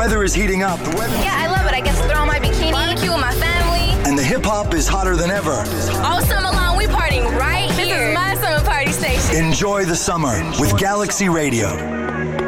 weather is heating up. Yeah, I love it. I get to throw on my bikini, barbecue with my family. And the hip-hop is hotter than ever. All summer long, we partying right here. This is my summer party station. Enjoy the summer with Galaxy Radio.